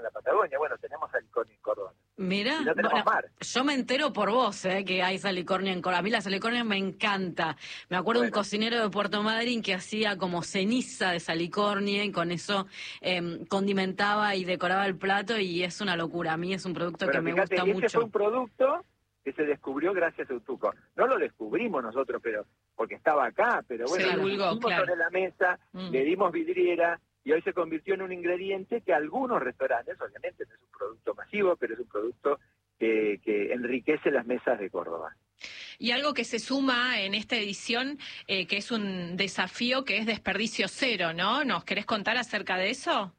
la Patagonia. Bueno, tenemos salicornia en Córdoba. Mirá, Y no tenemos mar. yo me entero por vos, que hay salicornia en Córdoba. A mí la salicornia me encanta. Me acuerdo un cocinero de Puerto Madryn que hacía como ceniza de salicornia y con eso condimentaba y decoraba el plato y es una locura. A mí es un producto que me gusta mucho. Ese fue un producto que se descubrió gracias a Utuco. No lo descubrimos nosotros, pero porque estaba acá, pero bueno, lo pusimos sobre la mesa, le dimos vidriera y hoy se convirtió en un ingrediente que algunos restaurantes, obviamente no es un producto masivo, pero es un producto que enriquece las mesas de Córdoba. Y algo que se suma en esta edición, que es un desafío, que es desperdicio cero, ¿no? ¿Nos querés contar acerca de eso?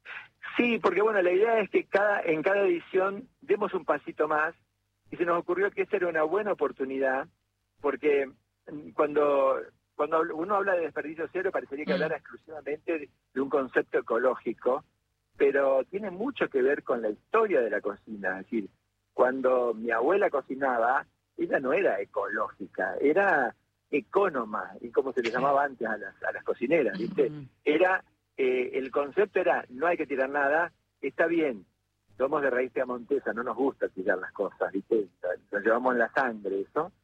Sí, porque bueno, la idea es que en cada edición demos un pasito más y se nos ocurrió que esa era una buena oportunidad, porque cuando uno habla de desperdicio cero parecería que hablara exclusivamente de un concepto ecológico, pero tiene mucho que ver con la historia de la cocina. Es decir, cuando mi abuela cocinaba, ella no era ecológica, era ecónoma, y como se le llamaba antes a las cocineras, ¿viste? Era, el concepto era, no hay que tirar nada, está bien, somos de raíz piamontesa, no nos gusta tirar las cosas, ¿viste? Lo llevamos en la sangre eso,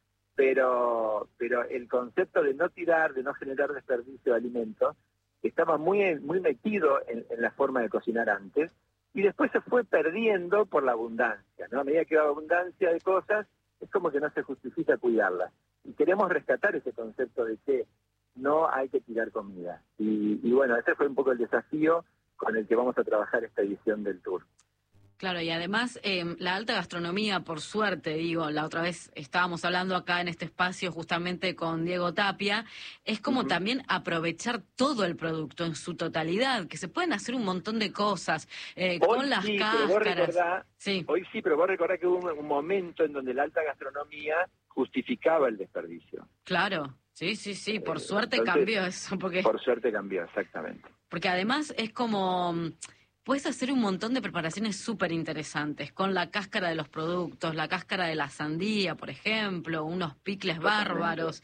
pero el concepto de no tirar, de no generar desperdicio de alimentos, estaba muy metido en la forma de cocinar antes, y después se fue perdiendo por la abundancia, ¿no? A medida que hay abundancia de cosas, es como que no se justifica cuidarlas. Y queremos rescatar ese concepto de que no hay que tirar comida. Y bueno, ese fue un poco el desafío con el que vamos a trabajar esta edición del Tour. Claro, y además la alta gastronomía, por suerte, digo, la otra vez estábamos hablando acá en este espacio justamente con Diego Tapia, es como también aprovechar todo el producto en su totalidad, que se pueden hacer un montón de cosas con las cáscaras. Hoy sí, pero vos recordás que hubo un momento en donde la alta gastronomía justificaba el desperdicio. Claro, sí, por suerte entonces, cambió eso. Por suerte cambió, exactamente. Porque además es como... Puedes hacer un montón de preparaciones súper interesantes, con la cáscara de los productos, la cáscara de la sandía, por ejemplo, unos picles bárbaros,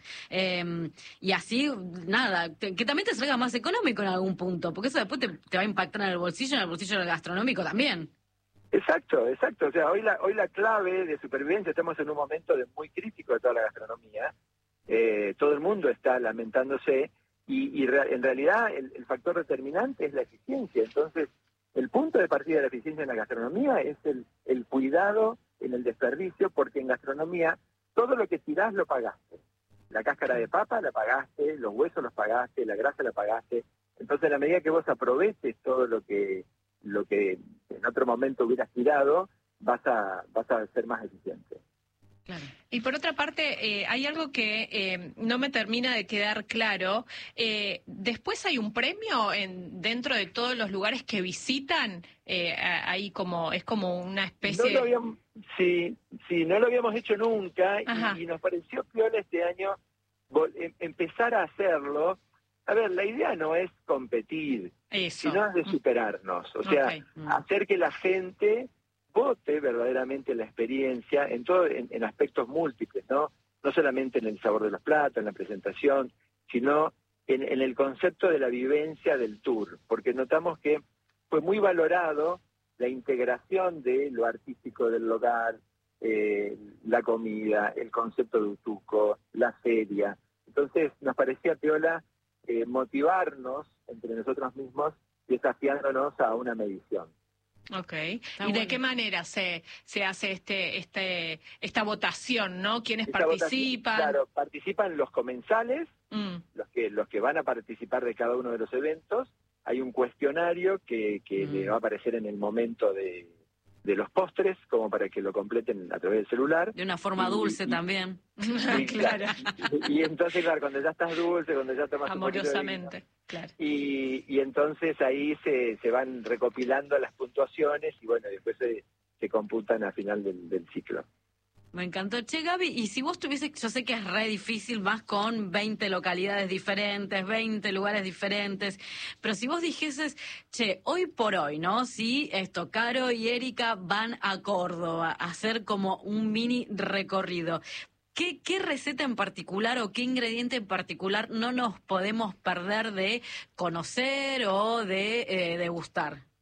y así, nada, que también te salga más económico en algún punto, porque eso después te va a impactar en el bolsillo del gastronómico también. Exacto, o sea, hoy la clave de supervivencia, estamos en un momento muy crítico de toda la gastronomía, todo el mundo está lamentándose, y en realidad el factor determinante es la eficiencia, entonces... El punto de partida de la eficiencia en la gastronomía es el cuidado en el desperdicio, porque en gastronomía todo lo que tirás lo pagaste. La cáscara de papa la pagaste, los huesos los pagaste, la grasa la pagaste. Entonces, a la medida que vos aproveches todo lo que en otro momento hubieras tirado, vas a ser más eficiente. Claro. Y por otra parte, hay algo que no me termina de quedar claro. ¿Después hay un premio dentro de todos los lugares que visitan? Ahí es como una especie... No lo habíamos hecho nunca y nos pareció piola este año empezar a hacerlo. A ver, la idea no es competir, sino es de superarnos. O sea, hacer que la gente... vote verdaderamente la experiencia en aspectos múltiples, ¿no? No solamente en el sabor de los platos, en la presentación, sino en el concepto de la vivencia del tour, porque notamos que fue muy valorado la integración de lo artístico del lugar, la comida, el concepto de Utuco, la feria. Entonces nos parecía piola motivarnos entre nosotros mismos, desafiándonos a una medición. Okay. ¿Y de qué manera se hace esta votación, no? ¿Quiénes participan? Claro, participan los comensales, los que van a participar de cada uno de los eventos. Hay un cuestionario que le va a aparecer en el momento de los postres, como para que lo completen a través del celular. De una forma dulce también. Sí, claro. Y entonces, claro, cuando ya estás dulce, cuando ya tomas amorosamente, un poquito de vino, claro. Y entonces ahí se van recopilando las puntuaciones y bueno, después se computan al final del ciclo. Me encantó. Che, Gaby, y si vos tuvieses, yo sé que es re difícil más con 20 localidades diferentes, 20 lugares diferentes, pero si vos dijeses, che, hoy por hoy, ¿no? Si Caro y Erika van a Córdoba a hacer como un mini recorrido, ¿qué receta en particular o qué ingrediente en particular no nos podemos perder de conocer o de degustar?